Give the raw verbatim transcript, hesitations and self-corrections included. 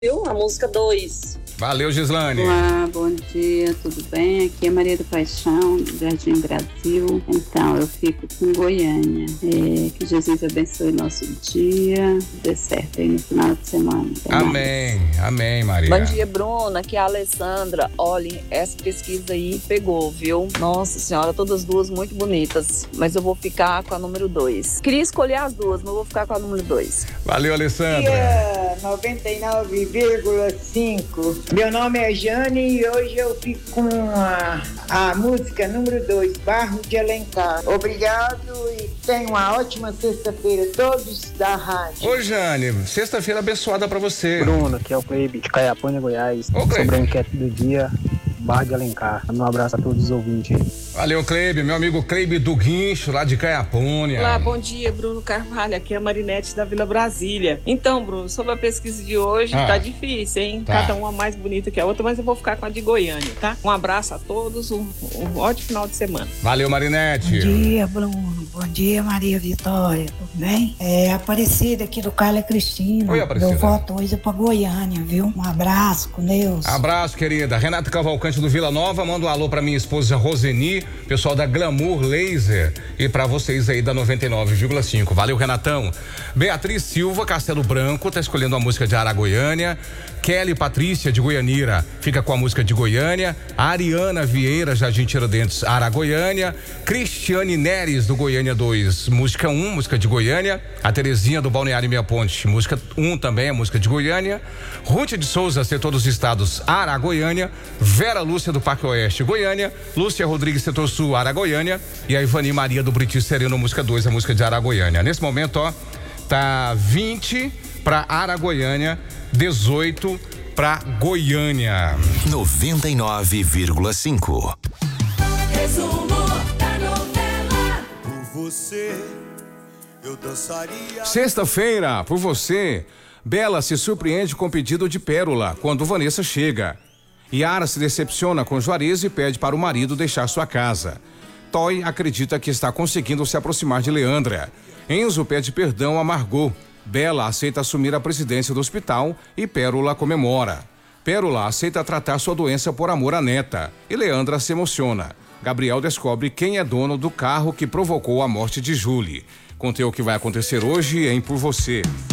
viu? A música dois. Valeu, Gislane. Olá, bom dia, tudo bem? Aqui é Maria do Paixão, do Jardim Brasil. Então, eu fico com Goiânia. É, que Jesus abençoe nosso dia, dê certo aí no final de semana. Amém, amém, Maria. Bom dia, Bruna, aqui é a Alessandra. Olhem, essa pesquisa aí pegou, viu? Nossa senhora, todas as duas muito bonitas, mas eu vou ficar com a número dois. Queria escolher as duas, mas vou ficar com a número dois. Valeu, Alessandra. Dia noventa e nove vírgula cinco. Meu nome é Jane e hoje eu fico com a, a música número dois, Barro de Alencar. Obrigado e tenha uma ótima sexta-feira, todos da rádio. Ô, Jane, sexta-feira abençoada pra você. Bruno, que é o Cleibe de Caiapônia, Goiás. Ô, Cleibe. Sobre a enquete do dia, Barro de Alencar. Um abraço a todos os ouvintes aí. Valeu, Cleibe, meu amigo Cleibe do Guincho, lá de Caiapônia. Olá, bom dia, Bruno Carvalho, aqui é a Marinete da Vila Brasília. Então, Bruno, sobre a pesquisa de hoje, ah, tá difícil, hein? Tá. Cada uma mais bonita que a outra, mas eu vou ficar com a de Goiânia, tá? Um abraço a todos, um, um ótimo final de semana. Valeu, Marinete. Bom dia, Bruno. Bom dia, Maria Vitória. Tudo bem? É Aparecida aqui do Carla Cristina. Oi, Aparecida. Eu voto hoje pra Goiânia, viu? Um abraço, com Deus. Abraço, querida. Renata Cavalcante do Vila Nova, manda um alô pra minha esposa Roseni, pessoal da Glamour Laser e pra vocês aí da noventa e nove vírgula cinco. Valeu, Renatão. Beatriz Silva, Castelo Branco, tá escolhendo a música de Aragoiânia. Kelly Patrícia de Goianira fica com a música de Goiânia. Ariana Vieira, Jardim Tiradentes, Aragoiânia. Cristiane Neres do Goiânia dois, música um, música de Goiânia. A Terezinha do Balneário Meia Ponte, música um também, a música de Goiânia. Ruth de Souza, setor dos estados, Aragoiânia. Vera Lúcia do Parque Oeste, Goiânia. Lúcia Rodrigues, setor sul, Aragoiânia. E a Ivani Maria do British Sereno, música dois, a música de Aragoiânia. Nesse momento, ó, tá vinte para Aragoiânia, dezoito para Goiânia. noventa e nove vírgula cinco. Resumo da novela. Por você, eu dançaria. Sexta-feira, por você, Bela se surpreende com o pedido de Pérola quando Vanessa chega. Yara se decepciona com Juarez e pede para o marido deixar sua casa. Toy acredita que está conseguindo se aproximar de Leandra. Enzo pede perdão a Margot. Bela aceita assumir a presidência do hospital e Pérola comemora. Pérola aceita tratar sua doença por amor à neta e Leandra se emociona. Gabriel descobre quem é dono do carro que provocou a morte de Julie. Contei o que vai acontecer hoje em Por Você.